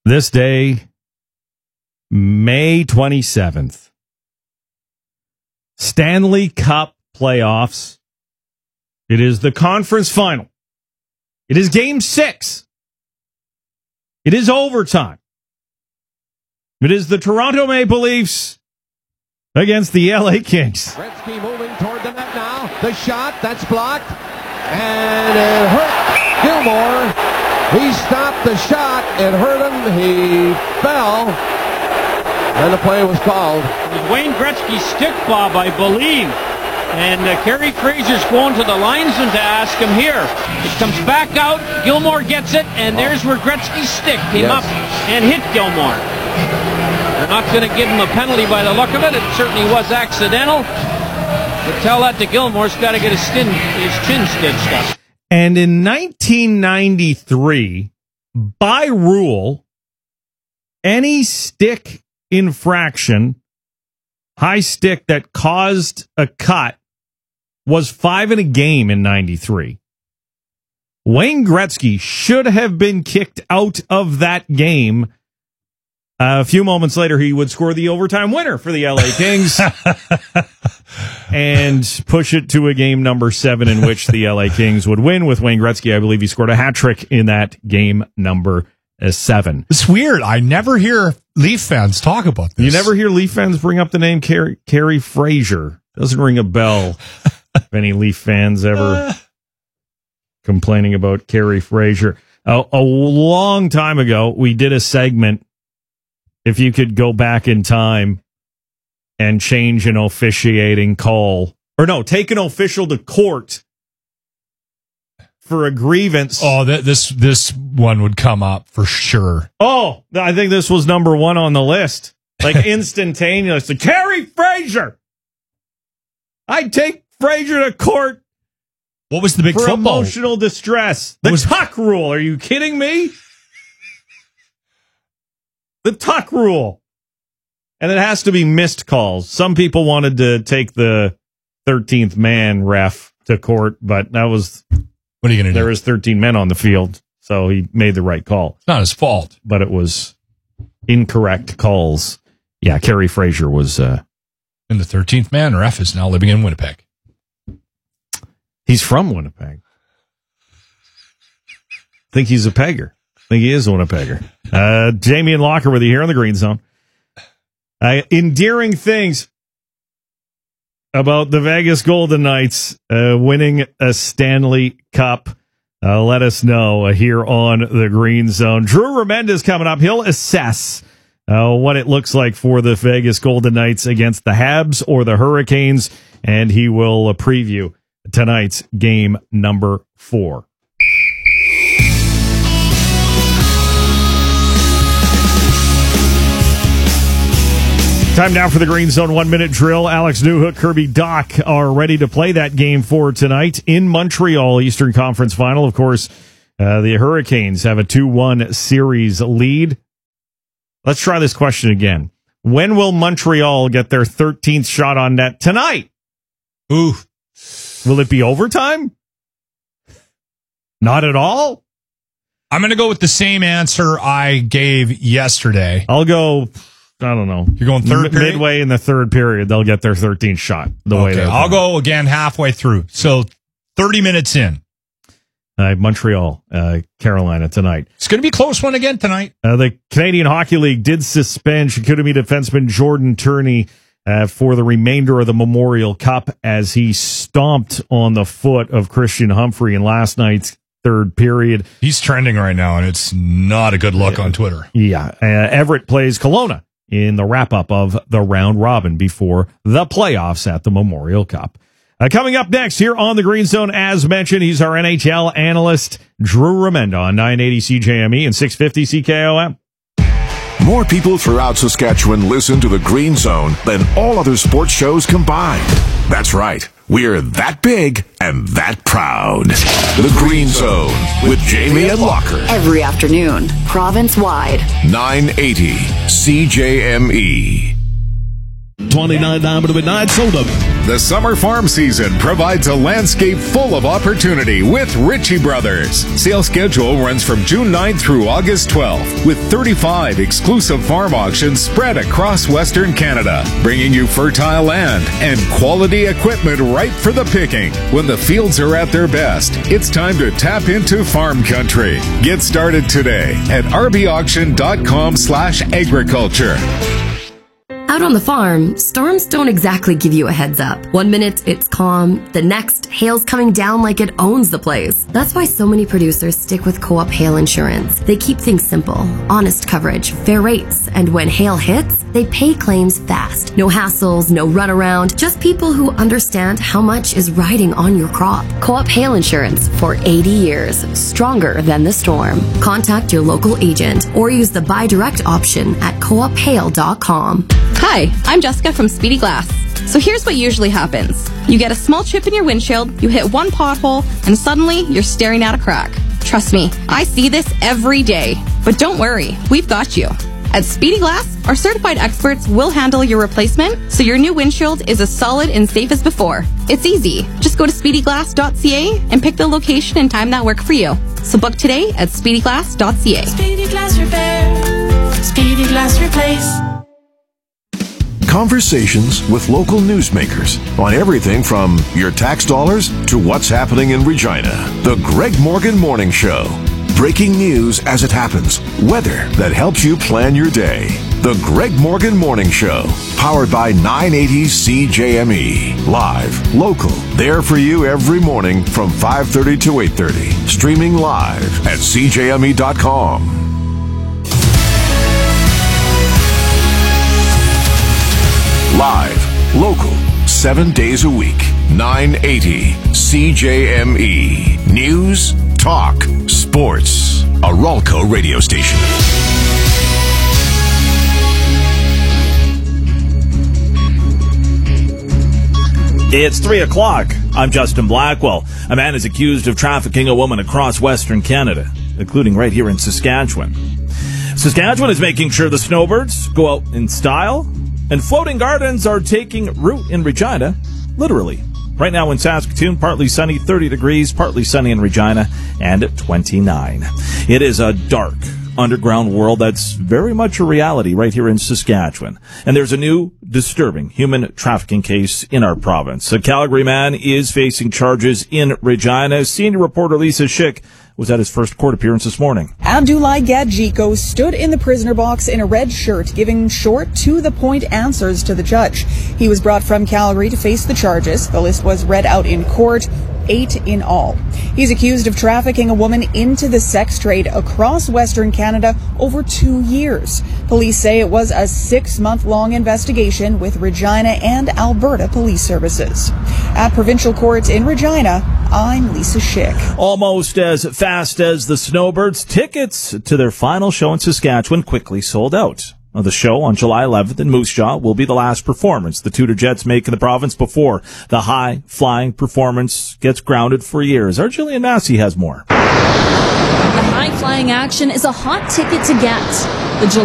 This day, May 27th. Stanley Cup playoffs. It is the conference final. It is game 6. It is overtime. It is the Toronto Maple Leafs against the LA Kings. Gretzky moving toward the net now. The shot, that's blocked. And it hurt Gilmore. He stopped the shot. It hurt him. He fell. And the play was called. It was Wayne Gretzky's stick, Bob, I believe. And Kerry Fraser's going to the linesman to ask him here. It comes back out. Gilmore gets it. And there's where Gretzky's stick came up and hit Gilmore. They're not going to give him a penalty by the look of it. It certainly was accidental. But tell that to Gilmore. He's got to get his chin stitched up. And in 1993, by rule, any stick infraction, high stick that caused a cut, was 5 in a game in 93. Wayne Gretzky should have been kicked out of that game. A few moments later, he would score the overtime winner for the LA Kings and push it to a game number 7 in which the LA Kings would win with Wayne Gretzky. I believe he scored a hat trick in that game number 7. It's weird. I never hear Leaf fans talk about this. You never hear Leaf fans bring up the name Kerry Fraser. Doesn't ring a bell. If any Leaf fans ever complaining about Kerry Fraser. A long time ago, we did a segment, if you could go back in time and change an officiating call, or no, take an official to court for a grievance. Oh, this one would come up for sure. Oh, I think this was number 1 on the list. Like instantaneously. Kerry Fraser! I'd take Fraser to court. What was the big for football? Emotional distress. The tuck rule. Are you kidding me? The tuck rule. And it has to be missed calls. Some people wanted to take the 13th man ref to court, but that was... What are you going to do? There was 13 men on the field, so he made the right call. It's not his fault. But it was incorrect calls. Yeah, Kerry Fraser was... And the 13th man ref is now living in Winnipeg. He's from Winnipeg. I think he's a Pegger. I think he is a Winnipegger. Jamie and Locker with you here on the Green Zone. Endearing things about the Vegas Golden Knights winning a Stanley Cup. Let us know here on the Green Zone. Drew Remendez coming up. He'll assess what it looks like for the Vegas Golden Knights against the Habs or the Hurricanes, and he will preview tonight's game number 4. Time now for the Green Zone 1-minute drill. Alex Newhook, Kirby Doc are ready to play that game for tonight in Montreal, Eastern Conference Final. Of course, the Hurricanes have a 2-1 series lead. Let's try this question again. When will Montreal get their 13th shot on net tonight? Ooh. Will it be overtime? Not at all? I'm going to go with the same answer I gave yesterday. I'll go... I don't know. You're going third period? Midway in the third period, they'll get their 13th shot. I'll go again halfway through. So 30 minutes in. Montreal, Carolina tonight. It's going to be a close one again tonight. The Canadian Hockey League did suspend Chicoutimi defenseman Jordan Turney for the remainder of the Memorial Cup as he stomped on the foot of Christian Humphrey in last night's third period. He's trending right now, and it's not a good look on Twitter. Yeah. Everett plays Kelowna in the wrap-up of the round robin before the playoffs at the Memorial Cup. Coming up next here on the Green Zone, as mentioned, he's our NHL analyst, Drew Remenda on 980 CJME and 650 CKOM. More people throughout Saskatchewan listen to the Green Zone than all other sports shows combined. That's right. We're that big and that proud. The Green Zone with Jamie and Locker. Every afternoon, province-wide. 980 CJME. $29 midnight soda. The summer farm season provides a landscape full of opportunity with Ritchie Brothers. Sales schedule runs from June 9th through August 12th, with 35 exclusive farm auctions spread across Western Canada, bringing you fertile land and quality equipment ripe for the picking. When the fields are at their best, it's time to tap into farm country. Get started today at rbauction.com/agriculture. Out on the farm, storms don't exactly give you a heads up. One minute it's calm, the next hail's coming down like it owns the place. That's why so many producers stick with Co-op Hail Insurance. They keep things simple, honest coverage, fair rates, and when hail hits, they pay claims fast. No hassles, no runaround, just people who understand how much is riding on your crop. Co-op Hail Insurance for 80 years, stronger than the storm. Contact your local agent or use the buy direct option at coophail.com. Hi, I'm Jessica from Speedy Glass. So here's what usually happens. You get a small chip in your windshield, you hit one pothole, and suddenly you're staring at a crack. Trust me, I see this every day. But don't worry, we've got you. At Speedy Glass, our certified experts will handle your replacement so your new windshield is as solid and safe as before. It's easy. Just go to speedyglass.ca and pick the location and time that work for you. So book today at speedyglass.ca. Speedy Glass Repair. Speedy Glass Replace. Conversations with local newsmakers on everything from your tax dollars to what's happening in Regina. The Greg Morgan Morning Show. Breaking news as it happens. Weather that helps you plan your day. The Greg Morgan Morning Show. Powered by 980 CJME. Live, local, there for you every morning from 5:30 to 8:30. Streaming live at CJME.com. Live, local, 7 days a week, 980 CJME. News, talk, sports. A Ralco radio station. It's 3 o'clock. I'm Justin Blackwell. A man is accused of trafficking a woman across Western Canada, including right here in Saskatchewan. Saskatchewan is making sure the snowbirds go out in style, and floating gardens are taking root in Regina, literally. Right now in Saskatoon, partly sunny, 30 degrees, partly sunny in Regina, and 29. It is a dark underground world that's very much a reality right here in Saskatchewan. And there's a new, disturbing human trafficking case in our province. A Calgary man is facing charges in Regina. Senior reporter Lisa Schick was at his first court appearance this morning. Abdullah Gadjiko stood in the prisoner box in a red shirt, giving short, to-the-point answers to the judge. He was brought from Calgary to face the charges. The list was read out in court, 8 in all. He's accused of trafficking a woman into the sex trade across Western Canada over 2 years. Police say it was a 6-month-long investigation with Regina and Alberta Police Services. At Provincial Court in Regina, I'm Lisa Schick. Almost as fast as the Snowbirds, tickets to their final show in Saskatchewan quickly sold out. The show on July 11th in Moose Jaw will be the last performance the Tudor Jets make in the province before the high-flying performance gets grounded for years. Our Jillian Massey has more. The high-flying action is a hot ticket to get. The